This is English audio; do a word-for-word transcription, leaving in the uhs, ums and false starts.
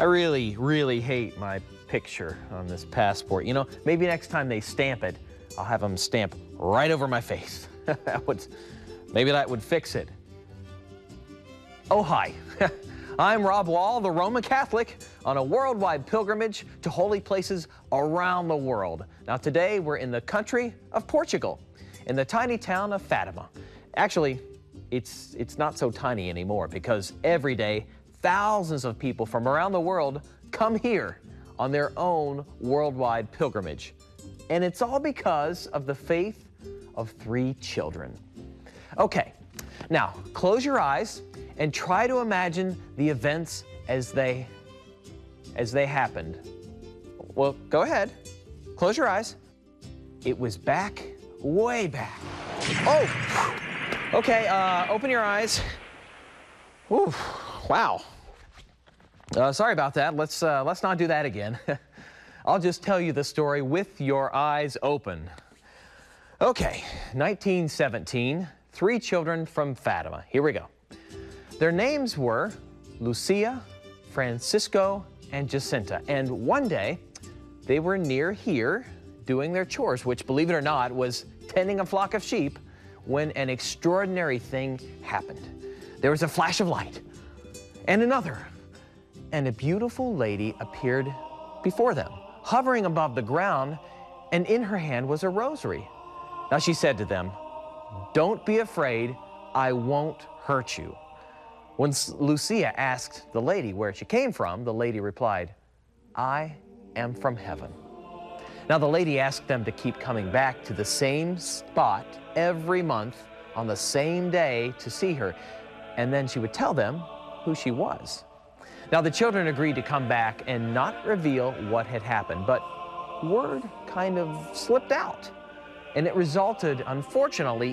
I really, really hate my picture on this passport. You know, maybe next time they stamp it, I'll have them stamp right over my face. That would, maybe that would fix it. Oh, hi. I'm Rob Wall, the Roman Catholic, on a worldwide pilgrimage to holy places around the world. Now, today we're in the country of Portugal, in the tiny town of Fatima. Actually, it's, it's not so tiny anymore because every day thousands of people from around the world come here on their own worldwide pilgrimage. And it's all because of the faith of three children. Okay, now close your eyes and try to imagine the events as they, as they happened. Well, go ahead, close your eyes. It was back, way back. Oh, okay, uh, open your eyes. Ooh, wow. Uh, sorry about that. Let's, uh, let's not do that again. I'll just tell you the story with your eyes open. Okay, nineteen seventeen, three children from Fatima. Here we go. Their names were Lucia, Francisco, and Jacinta. And one day, they were near here doing their chores, which, believe it or not, was tending a flock of sheep, when an extraordinary thing happened. There was a flash of light, and another, and a beautiful lady appeared before them, hovering above the ground, and in her hand was a rosary. Now she said to them, "Don't be afraid, I won't hurt you." When Lucia asked the lady where she came from, the lady replied, "I am from heaven." Now the lady asked them to keep coming back to the same spot every month on the same day to see her, and then she would tell them who she was. Now the children agreed to come back and not reveal what had happened, but word kind of slipped out, and it resulted, unfortunately,